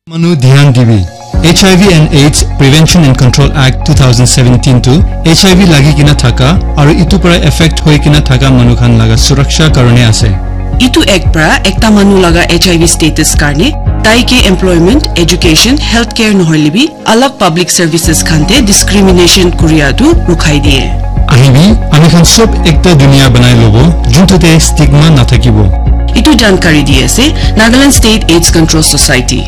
Manu Dhyan Divi HIV and AIDS Prevention and Control Act 2017 to HIV lagi kina thaka aru itu para effect hoi kina thaka manu khan laga suraksha karone ase. Itu ek pra ekta manu laga HIV status karne tai ke employment, education, healthcare noholibi alag public services khante discrimination kuriya tu rukhai diye. Ahibi ami khan sob ekta dunia banai lobo juntote stigma na thakibo. Itu jankari diye ase Nagaland State AIDS Control Society.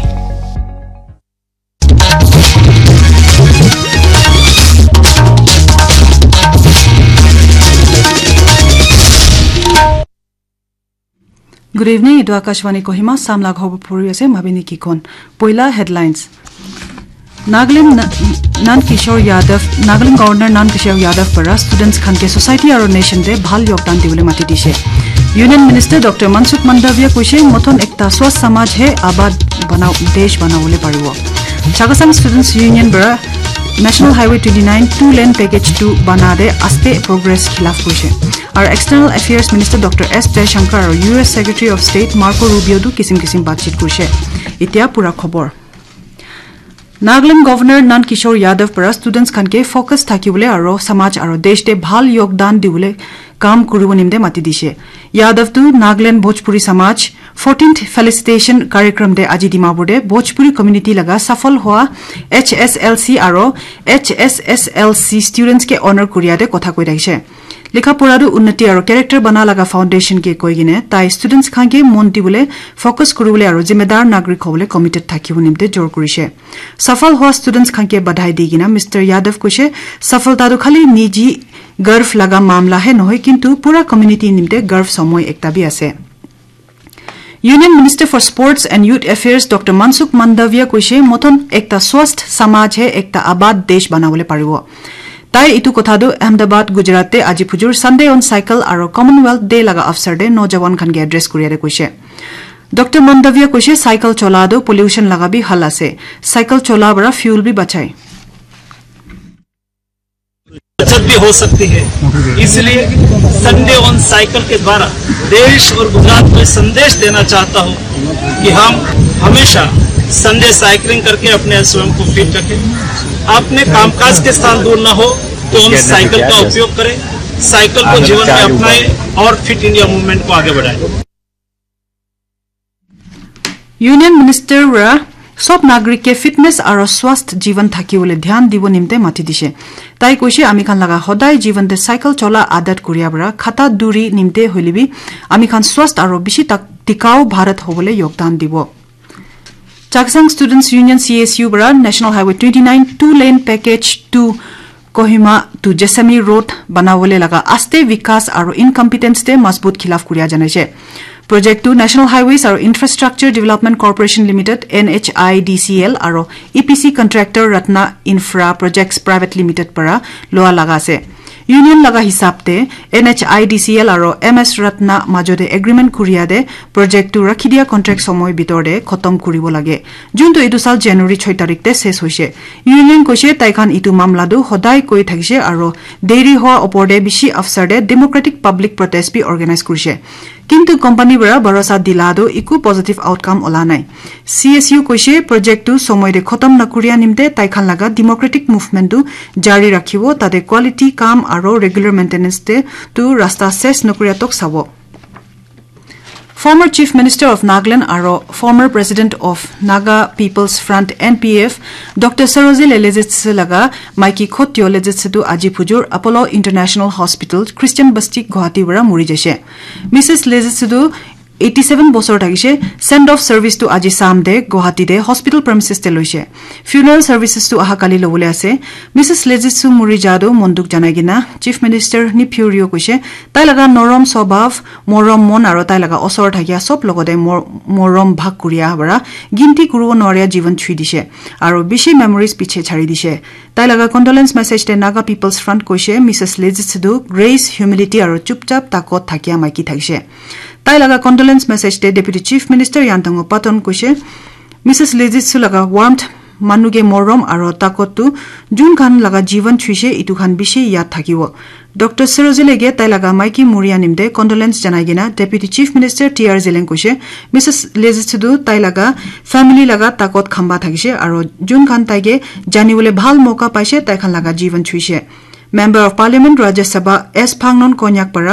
Good evening, Idu Akashwani Kohima, Samla Ghobapuri ase Mabini Kikon. Poila headlines. Nagaland Governor Nan Kishore Yadav para students khan ke society aro nation de bhal yogdan dibole mati dishe. Union Minister Dr. Mansukh Mandavia kushe mothon ekta swast samaj hai abad banao desh banawole paribo. Chagasang Students Union bara National Highway 29 two-lane package 2 banade aste progress khilaf kushe. Our External Affairs Minister Dr. S. Jaishankar और US Secretary of State Marco Rubio du किसिम बातचीत कुशे इतिया पूरा खबर Nagaland Governor Nan Kishore Yadav para students khan ke focus thakibole aro samaj aro desh de bhal yogdan dibole काम kuribo nimde mati dishe Yadav tu Nagaland Bhojpuri Samaj 14th felicitation कार्यक्रम de aji dimapurde Bhojpuri community laga safal hoa HSLC aro HSSLC students ke honor kuriya de kotha koi raise Likha poradu unnati aro character bana laga foundation ke koigine tai students khan ke monti bole focus kurule aro zimedar nagrik hobole committed thakibo nimte jor kurise safal hoa students khan ke badhai digina Mr Yadav kushe safalta do khali niji garv laga mamla hai nohoi kintu pura community nimte garv samoy ekta bi ase Union Minister for Sports and Youth Affairs Dr Mansukh Mandavia kushe mothon ekta swast samaj hai ekta abad desh banabole paribo Tai itu kotha do Ahmedabad Gujarat te aji phujur Sunday on cycle aro Commonwealth Day laga afsar de nojawan khan ge address kuriya de kushe Dr Mandavia kushe cycle chola do pollution laga bi hal ase cycle chola bara fuel bi bachai बचत भी हो सकती है इसलिए Sunday on cycle के द्वारा देश और गुजरात को संदेश देना चाहता हूं कि हम हमेशा संडे साइकिलिंग करके अपने स्वयं को फिट रखें अपने कामकाज के स्थान दूर न हो तो हम साइकिल का उपयोग करें साइकिल को जीवन में अपनाएं और फिट इंडिया मूवमेंट को आगे बढ़ाएं यूनियन मिनिस्टर रा सब नागरिक के फिटनेस और स्वस्थ जीवन থাকিবলৈ ध्यान দিব নিমতে মাতি দিছে তাই কৈছে আমি খান লাগা সদায় জীবনতে সাইকেল চলা আদত করিয়া বৰা খাতা দূৰি নিমতে হলিবি আমি খান স্वस्थ আৰু বেছি টিকাও ভাৰত হবলৈ যোগদান দিব Chagasang Students Union CSU bara National Highway 29 two-lane package 2 Kohima to Jessamy Road banawole laga aste vikas aro incompetence te mazbut khilaf kuriya janaise Project 2 National Highways aro Infrastructure Development Corporation Limited NHIDCL aro EPC contractor Ratna Infra Projects Private Limited para loa laga ase Union laga hisabte NHIDCL aro MS Ratna majode agreement kuriya de project to rakhidia contract somoy bitorde khotom kuribo lage junto edu sal January 6 tarik te ses hoise Union koise taikhan itu mamla do hodai koi thakise aro deri hoa oporde bishi afsar de democratic public protest bi organize kurise কিন্তু company Bora ভৰসা দিলাদো ইকু positive outcome ওলা নাই CSU কৈছে প্ৰজেক্টটো সময়ৰে খতম নকৰিয়া নিমতে তাইখান লাগা democratic মুভমেন্টটো জাৰি ৰাখিব তাতে কোৱালিটি কাম আৰু ৰেগুলাৰ মেইনটেনেন্স তে টু ৰাস্তা সেছ নকৰিয়া তক চাব Former Chief Minister of Nagaland aro former President of Naga People's Front NPF Dr. Saroji Lelejitse laga Maiki Khotyo Lejitse tu aji phujur Apollo International Hospital Christian Basti Guwahati bara muri jese Mrs. Lejitse tu 87 বছৰ থাকিছে send of service to আজি সামদে গুৱাহাটী দে hospital প্ৰেমিসেস তে লৈছে funeral services to আহাকালি লবলে আছে Mrs লেজিসু মুৰি যাদো মন্দুক জানাইগিনা chief minister নি ফিউৰিও কৈছে তাই লাগা নৰম স্বভাৱ মৰম মন আৰু তাই লাগা অসৰ থাকিয়া সব লগতে মৰম ভাগ কৰিয়া বৰা গিনতি কৰিব নৰিয়া জীৱন ছুই দিছে আৰু বেছি মেমৰিজ পিছে ছাৰি দিছে তাই লাগা কন্ডোলেন্স মেসেজ তে নাগা পিপলস ফ্ৰন্ট কৈছে মিসেস লেজিসু গ্ৰেস হিউমিলিটি আৰু চুপচাপ তাকত থাকিয়া মাইকি থাকিছে Tai laga condolence message de Deputy Chief Minister Yantango Paton kushe Mrs. Lejitsu laga warmth manuge morom aro takotu jun khan laga jivan chuise itu khan bishi yad thakibo Dr. Sirozilege tailaga Maiki Muria nimde condolence janaigena Deputy Chief Minister TR Zeleng koshe Mrs. Lezistudu tailaga family laga takot khamba thakise aro jun khan taige janiwole bhal moka paise taikhan laga jivan chuise Member of Parliament Rajya Sabha S Phangnon Konyak para